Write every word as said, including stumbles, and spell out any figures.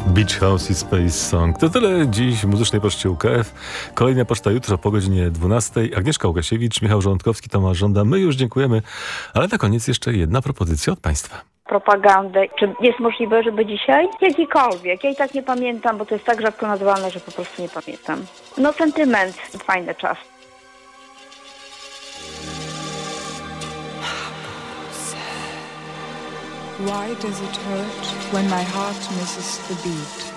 Beach House i Space Song. To tyle dziś w Muzycznej Poczcie U K F. Kolejna poczta jutro po godzinie dwunastej. Agnieszka Łukasiewicz, Michał Żołądkowski, Tomasz Żąda. My już dziękujemy, ale na koniec jeszcze jedna propozycja od Państwa. Propagandę. Czy jest możliwe, żeby dzisiaj? Jakikolwiek. Ja i tak nie pamiętam, bo to jest tak rzadko nazwane, że po prostu nie pamiętam. No sentyment, fajny czas. Why does it hurt when my heart misses the beat?